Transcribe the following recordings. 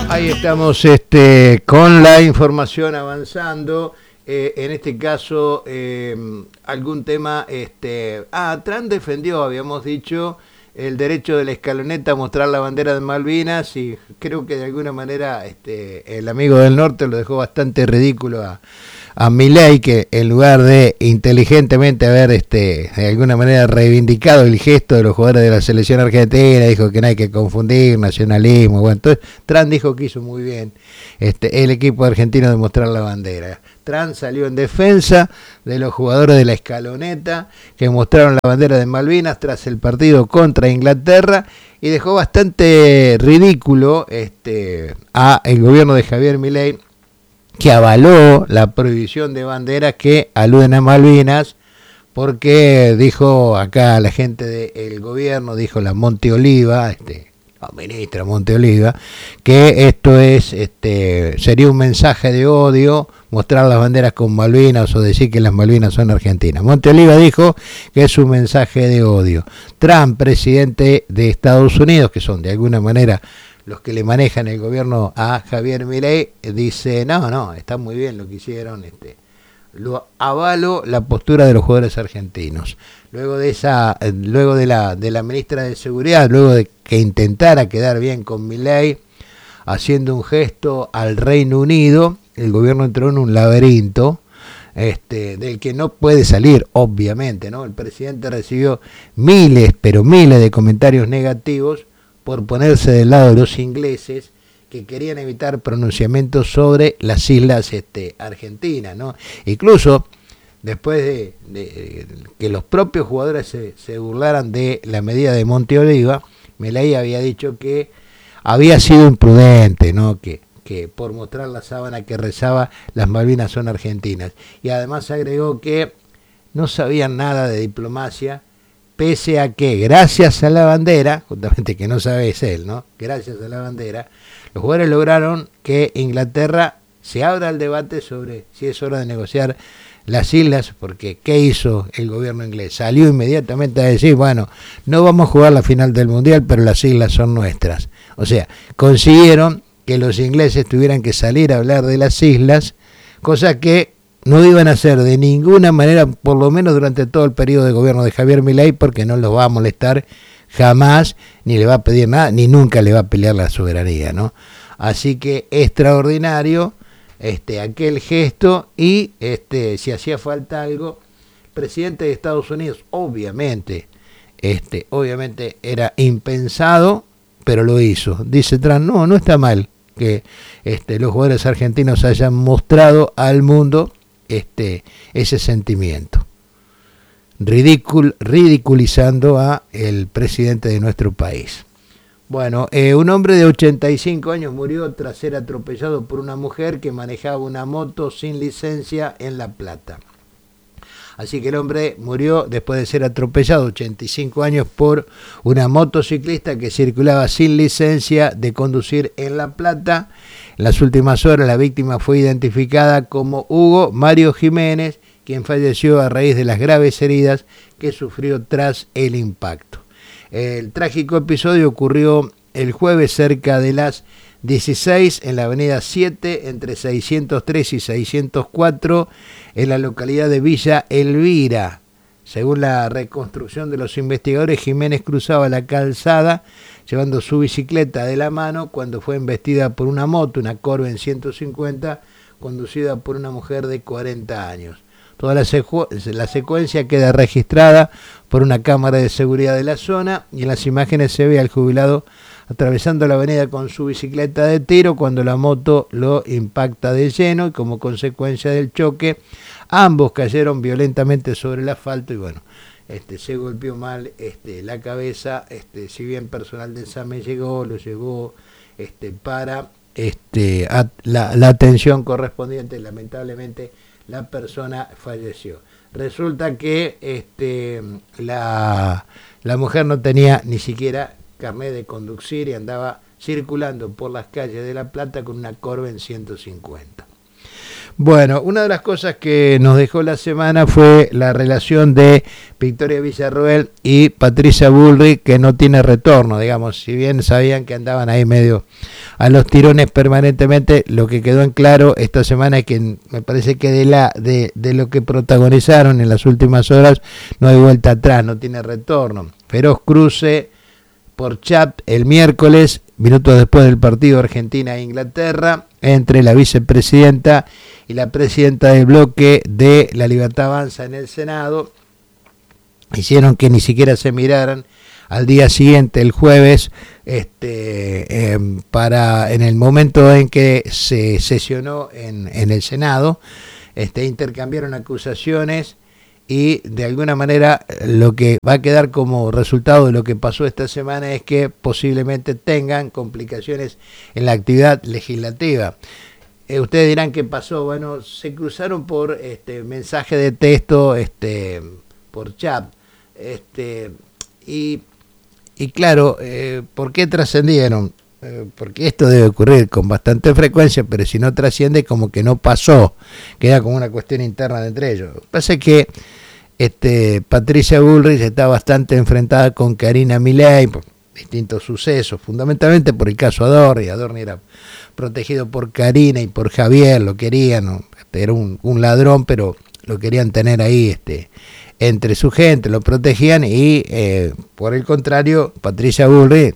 Ahí estamos con la información avanzando. En este caso, algún tema. Trump defendió, habíamos dicho, el derecho de la escaloneta a mostrar la bandera de Malvinas, y creo que de alguna manera el amigo del norte lo dejó bastante ridículo a Milei, que en lugar de inteligentemente haber de alguna manera reivindicado el gesto de los jugadores de la selección argentina, dijo que no hay que confundir nacionalismo. Bueno, entonces Trump dijo que hizo muy bien el equipo argentino de mostrar la bandera. Trump salió en defensa de los jugadores de la escaloneta que mostraron la bandera de Malvinas tras el partido contra Inglaterra, y dejó bastante ridículo a el gobierno de Javier Milei, que avaló la prohibición de banderas que aluden a Malvinas, porque dijo acá la gente del gobierno, dijo la Monteoliva, la ministra Monteoliva, que esto sería un mensaje de odio mostrar las banderas con Malvinas o decir que las Malvinas son argentinas. Monteoliva dijo que es un mensaje de odio. Trump, presidente de Estados Unidos, que son de alguna manera los que le manejan el gobierno a Javier Milei, dice, no, está muy bien lo que hicieron, lo avalo la postura de los jugadores argentinos. Luego de la ministra de Seguridad, luego de que intentara quedar bien con Milei, haciendo un gesto al Reino Unido, el gobierno entró en un laberinto del que no puede salir, obviamente, ¿no? El presidente recibió miles de comentarios negativos por ponerse del lado de los ingleses, que querían evitar pronunciamientos sobre las islas argentinas, ¿no? Incluso después de que los propios jugadores se burlaran de la medida de Monteoliva, Milei había dicho que había sido imprudente, ¿no? Que por mostrar la sábana que rezaba las Malvinas son argentinas. Y además agregó que no sabían nada de diplomacia, pese a que gracias a la bandera, justamente que no sabe es él, ¿no? Gracias a la bandera, los jugadores lograron que Inglaterra se abra el debate sobre si es hora de negociar las islas, porque ¿qué hizo el gobierno inglés? Salió inmediatamente a decir, bueno, no vamos a jugar la final del Mundial, pero las islas son nuestras. O sea, consiguieron que los ingleses tuvieran que salir a hablar de las islas, cosa que no iban a hacer de ninguna manera, por lo menos durante todo el periodo de gobierno de Javier Milei, porque no los va a molestar jamás, ni le va a pedir nada, ni nunca le va a pelear la soberanía, ¿no? Así que extraordinario aquel gesto, y si hacía falta algo, el presidente de Estados Unidos, obviamente era impensado, pero lo hizo. Dice Trump, no está mal que los jugadores argentinos hayan mostrado al mundo ese sentimiento, ridiculizando a el presidente de nuestro país. Bueno, un hombre de 85 años murió tras ser atropellado por una mujer que manejaba una moto sin licencia en La Plata. Así que el hombre murió después de ser atropellado, 85 años, por una motociclista que circulaba sin licencia de conducir en La Plata. En las últimas horas la víctima fue identificada como Hugo Mario Jiménez, quien falleció a raíz de las graves heridas que sufrió tras el impacto. El trágico episodio ocurrió el jueves cerca de las 16 en la avenida 7 entre 603 y 604 en la localidad de Villa Elvira. Según la reconstrucción de los investigadores, Jiménez cruzaba la calzada llevando su bicicleta de la mano cuando fue embestida por una moto, una Corben 150, conducida por una mujer de 40 años. Toda la secuencia queda registrada por una cámara de seguridad de la zona, y en las imágenes se ve al jubilado atravesando la avenida con su bicicleta de tiro cuando la moto lo impacta de lleno, y como consecuencia del choque ambos cayeron violentamente sobre el asfalto, y bueno, se golpeó mal la cabeza. Si bien personal de examen lo llevó para la atención correspondiente, lamentablemente la persona falleció. Resulta que la mujer no tenía ni siquiera carnet de conducir y andaba circulando por las calles de La Plata con una Corben 150. Bueno, una de las cosas que nos dejó la semana fue la relación de Victoria Villarroel y Patricia Bullrich, que no tiene retorno, digamos, si bien sabían que andaban ahí medio a los tirones permanentemente, lo que quedó en claro esta semana es que me parece que de lo que protagonizaron en las últimas horas no hay vuelta atrás, no tiene retorno. Feroz cruce por chat el miércoles, minutos después del partido Argentina-Inglaterra, entre la vicepresidenta y la presidenta del bloque de La Libertad Avanza en el Senado. Hicieron que ni siquiera se miraran. Al día siguiente, el jueves, en el momento en que se sesionó en el Senado, intercambiaron acusaciones y de alguna manera lo que va a quedar como resultado de lo que pasó esta semana es que posiblemente tengan complicaciones en la actividad legislativa. Ustedes dirán qué pasó. Bueno, se cruzaron por mensaje de texto, por chat, y claro, ¿por qué trascendieron? Porque esto debe ocurrir con bastante frecuencia, pero si no trasciende, como que no pasó, queda como una cuestión interna de entre ellos. Lo que pasa es que Patricia Bullrich está bastante enfrentada con Karina Milei por distintos sucesos, fundamentalmente por el caso Adorni. Adorni era protegido por Karina y por Javier, lo querían, ¿no? Era un ladrón, pero lo querían tener ahí entre su gente, lo protegían y por el contrario, Patricia Bullrich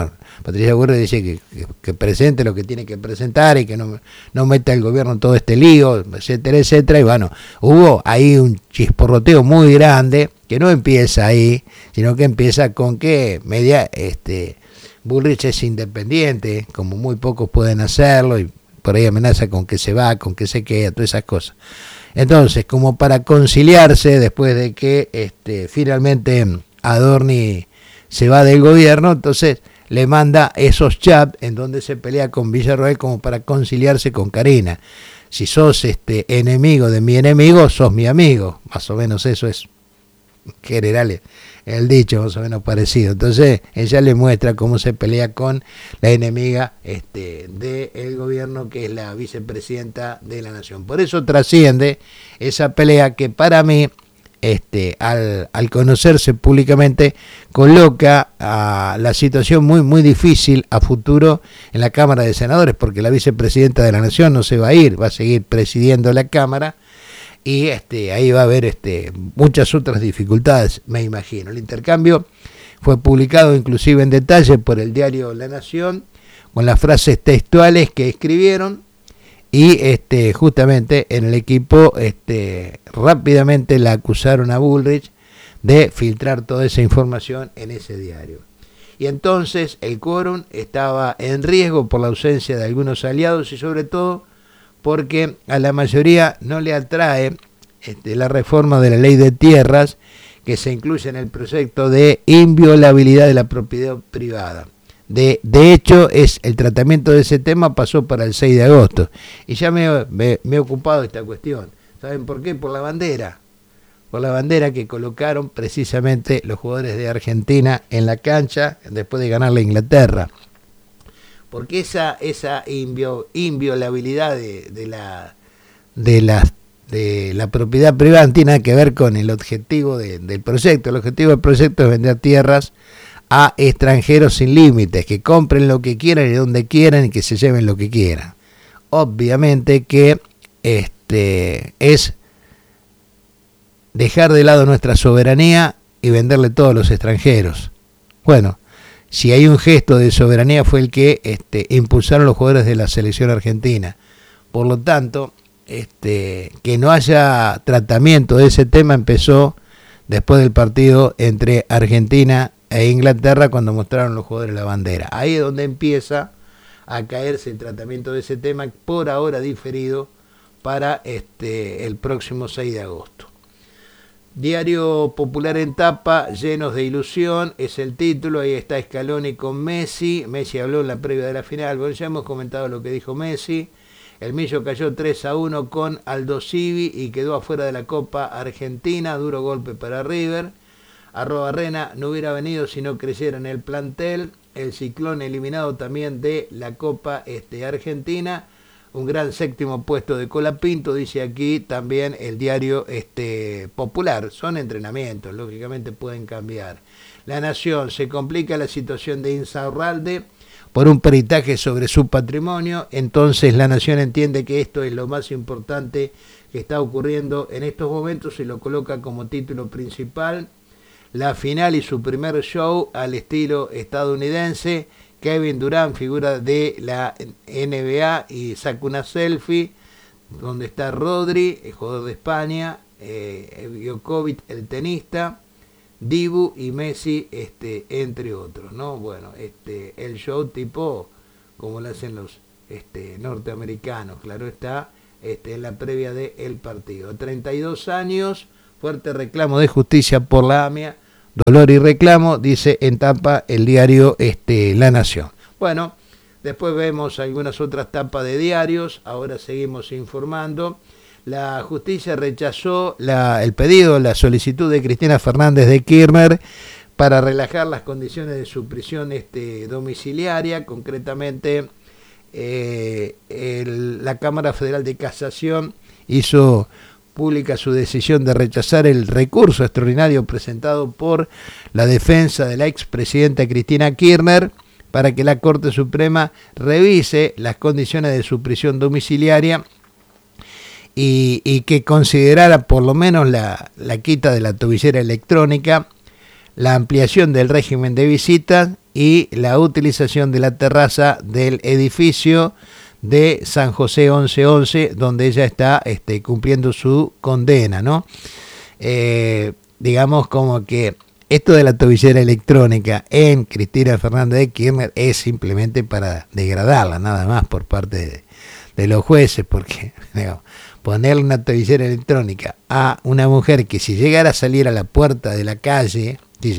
dice que presente lo que tiene que presentar y que no meta el gobierno en todo este lío, etcétera, etcétera. Y bueno, hubo ahí un chisporroteo muy grande que no empieza ahí, sino que empieza con que Bullrich es independiente, como muy pocos pueden hacerlo, y por ahí amenaza con que se va, con que se queda, todas esas cosas. Entonces, como para conciliarse después de que finalmente Adorni se va del gobierno, entonces le manda esos chats en donde se pelea con Villarroel como para conciliarse con Karina. Si sos enemigo de mi enemigo, sos mi amigo. Más o menos eso es general el dicho, más o menos parecido. Entonces ella le muestra cómo se pelea con la enemiga del gobierno, que es la vicepresidenta de la nación. Por eso trasciende esa pelea que para mí, al conocerse públicamente, coloca a la situación muy, muy difícil a futuro en la Cámara de Senadores, porque la vicepresidenta de la nación no se va a ir, va a seguir presidiendo la Cámara. Y ahí va a haber muchas otras dificultades, me imagino. El intercambio fue publicado inclusive en detalle por el diario La Nación, con las frases textuales que escribieron, y justamente en el equipo rápidamente la acusaron a Bullrich de filtrar toda esa información en ese diario. Y entonces el quórum estaba en riesgo por la ausencia de algunos aliados y sobre todo porque a la mayoría no le atrae la reforma de la ley de tierras que se incluye en el proyecto de inviolabilidad de la propiedad privada. De hecho, el tratamiento de ese tema pasó para el 6 de agosto. Y ya me he ocupado de esta cuestión. ¿Saben por qué? Por la bandera. Por la bandera que colocaron precisamente los jugadores de Argentina en la cancha después de ganarle a Inglaterra. Porque esa inviolabilidad de la propiedad privada tiene nada que ver con el objetivo del proyecto. El objetivo del proyecto es vender tierras a extranjeros sin límites, que compren lo que quieran y donde quieran y que se lleven lo que quieran. Obviamente que es dejar de lado nuestra soberanía y venderle todo a los extranjeros. Bueno, si hay un gesto de soberanía fue el que impulsaron los jugadores de la selección argentina. Por lo tanto, que no haya tratamiento de ese tema empezó después del partido entre Argentina e Inglaterra, cuando mostraron los jugadores la bandera. Ahí es donde empieza a caerse el tratamiento de ese tema, por ahora diferido para el próximo 6 de agosto. Diario Popular en tapa, llenos de ilusión, es el título. Ahí está Scaloni con Messi. Messi habló en la previa de la final. Bueno, ya hemos comentado lo que dijo Messi. El Millo cayó 3-1 con Aldo Civi y quedó afuera de la Copa Argentina. Duro golpe para River. Arrobarrena no hubiera venido si no creciera en el plantel. El Ciclón eliminado también de la Copa Argentina. un gran séptimo puesto de Colapinto, dice aquí también el diario Popular. Son entrenamientos, lógicamente pueden cambiar. La Nación: se complica la situación de Insaurralde por un peritaje sobre su patrimonio. Entonces La Nación entiende que esto es lo más importante que está ocurriendo en estos momentos y lo coloca como título principal. La final y su primer show al estilo estadounidense. Kevin Durant, figura de la NBA, y saca una selfie donde está Rodri, el jugador de España, Djokovic, el tenista, Dibu y Messi, entre otros, ¿no? Bueno, el show tipo como lo hacen los norteamericanos, claro está, en la previa del partido. 32 años, fuerte reclamo de justicia por la AMIA. Dolor y reclamo, dice en tapa el diario La Nación. Bueno, después vemos algunas otras tapas de diarios. Ahora seguimos informando. La justicia rechazó el pedido, la solicitud de Cristina Fernández de Kirchner para relajar las condiciones de su prisión domiciliaria. Concretamente, la Cámara Federal de Casación hizo pública su decisión de rechazar el recurso extraordinario presentado por la defensa de la expresidenta Cristina Kirchner para que la Corte Suprema revise las condiciones de su prisión domiciliaria y que considerara por lo menos la quita de la tobillera electrónica, la ampliación del régimen de visitas y la utilización de la terraza del edificio de San José 1111, donde ella está cumpliendo su condena, ¿no? Digamos como que esto de la tobillera electrónica en Cristina Fernández de Kirchner es simplemente para degradarla, nada más, por parte de los jueces, porque digamos, ponerle una tobillera electrónica a una mujer que si llegara a salir a la puerta de la calle,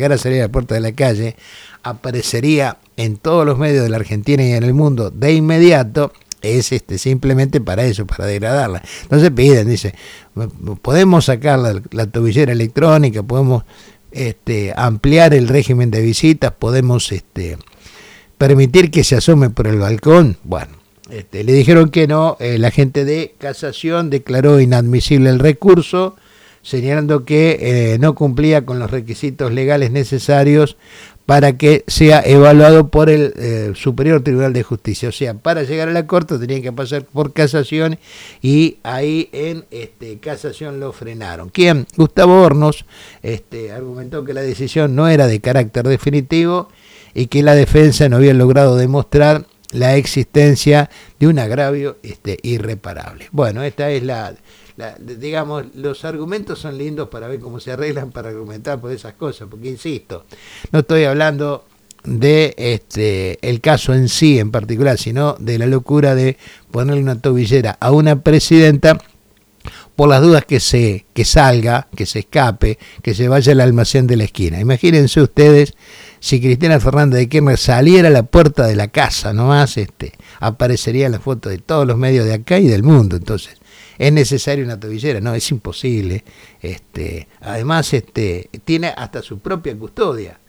aparecería en todos los medios de la Argentina y en el mundo de inmediato, es simplemente para eso, para degradarla. Entonces piden, dice, podemos sacar la tobillera electrónica, podemos ampliar el régimen de visitas, podemos permitir que se asome por el balcón. Bueno, le dijeron que no. La gente de Casación declaró inadmisible el recurso, señalando que no cumplía con los requisitos legales necesarios para que sea evaluado por el Superior Tribunal de Justicia. O sea, para llegar a la Corte tenían que pasar por Casación y ahí en Casación lo frenaron. ¿Quién? Gustavo Hornos argumentó que la decisión no era de carácter definitivo y que la defensa no había logrado demostrar la existencia de un agravio irreparable. Bueno, esta es digamos, los argumentos son lindos para ver cómo se arreglan para argumentar por esas cosas, porque insisto, no estoy hablando de el caso en sí en particular, sino de la locura de ponerle una tobillera a una presidenta por las dudas que salga, que se escape, que se vaya al almacén de la esquina. Imagínense ustedes si Cristina Fernández de Kirchner saliera a la puerta de la casa nomás, aparecería en la foto de todos los medios de acá y del mundo. Entonces, ¿es necesaria una tobillera? No, es imposible. Además, tiene hasta su propia custodia.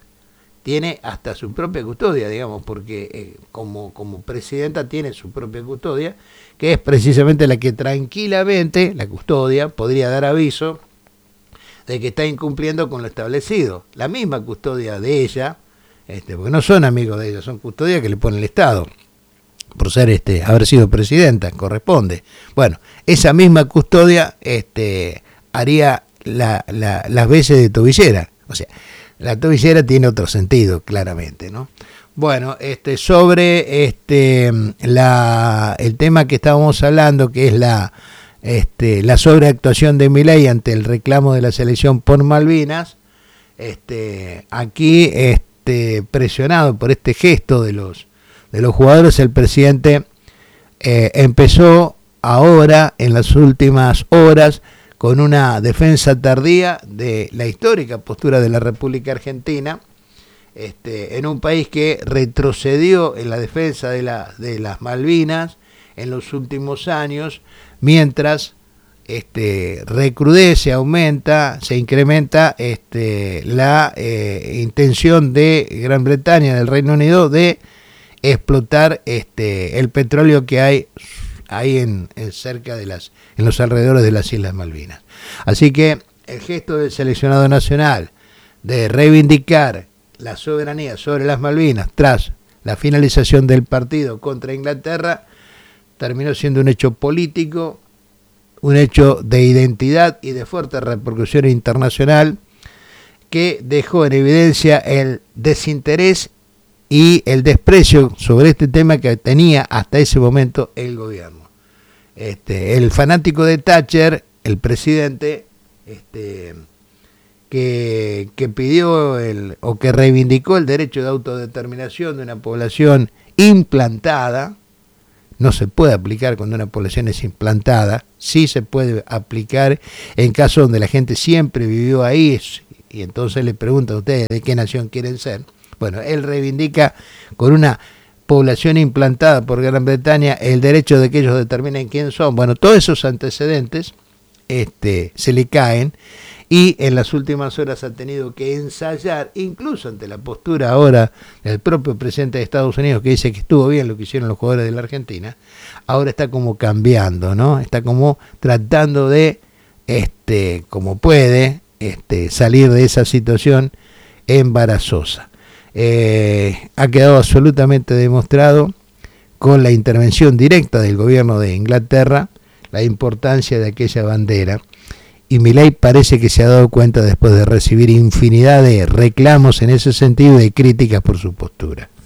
Digamos, porque como presidenta tiene su propia custodia, que es precisamente la que tranquilamente, la custodia, podría dar aviso de que está incumpliendo con lo establecido. La misma custodia de ella, porque no son amigos de ella, son custodias que le pone el Estado, por ser haber sido presidenta, corresponde. Bueno, esa misma custodia haría las veces de tobillera. O sea, la tobillera tiene otro sentido, claramente, ¿no? Bueno, sobre el tema que estábamos hablando, que es la sobreactuación de Milei ante el reclamo de la selección por Malvinas, aquí presionado por este gesto de los jugadores, el presidente empezó ahora, en las últimas horas, con una defensa tardía de la histórica postura de la República Argentina, en un país que retrocedió en la defensa de las Malvinas en los últimos años, mientras recrudece, aumenta, se incrementa la intención de Gran Bretaña, del Reino Unido, de explotar el petróleo que hay ahí en cerca de en los alrededores de las Islas Malvinas. Así que el gesto del seleccionado nacional de reivindicar la soberanía sobre las Malvinas tras la finalización del partido contra Inglaterra terminó siendo un hecho político, un hecho de identidad y de fuerte repercusión internacional que dejó en evidencia el desinterés y el desprecio sobre este tema que tenía hasta ese momento el gobierno. El fanático de Thatcher, el presidente, que pidió o que reivindicó el derecho de autodeterminación de una población implantada. No se puede aplicar cuando una población es implantada, sí se puede aplicar en casos donde la gente siempre vivió ahí, y entonces le pregunta a ustedes de qué nación quieren ser. Bueno, él reivindica con una población implantada por Gran Bretaña el derecho de que ellos determinen quién son. Bueno, todos esos antecedentes se le caen, y en las últimas horas ha tenido que ensayar, incluso ante la postura ahora del propio presidente de Estados Unidos, que dice que estuvo bien lo que hicieron los jugadores de la Argentina. Ahora está como cambiando, ¿no? Está como tratando de, como puede, salir de esa situación embarazosa. Ha quedado absolutamente demostrado con la intervención directa del gobierno de Inglaterra la importancia de aquella bandera. Y Milei parece que se ha dado cuenta después de recibir infinidad de reclamos en ese sentido y de críticas por su postura.